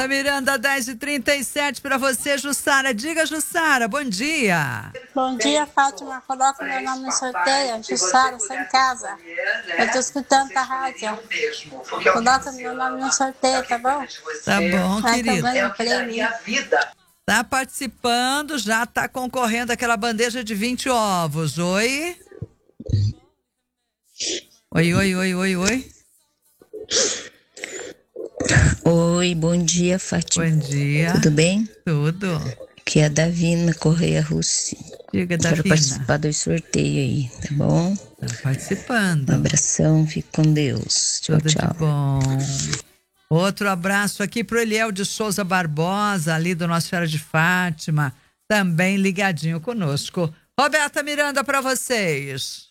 Miranda, 10h37 para você, Jussara. Diga, Jussara, bom dia. Bom dia, Fátima. Coloca meu nome no sorteio. Jussara, estou em casa. Eu estou escutando a rádio. Coloca meu nome no sorteio, tá bom? Tá bom, querido. Tá participando, já tá concorrendo àquela bandeja de 20 ovos. Oi? Oi. Oi, bom dia, Fátima. Bom dia. Tudo bem? Tudo. Aqui é a Davina Correia Russi. Diga, Davina. Quero participar do sorteio aí, tá bom? Tá participando. Um abração, fique com Deus. Tchau, Tudo tchau. de bom. Outro abraço aqui pro Eliel de Souza Barbosa, ali do Nossa Senhora de Fátima, também ligadinho conosco. Roberta Miranda, para vocês.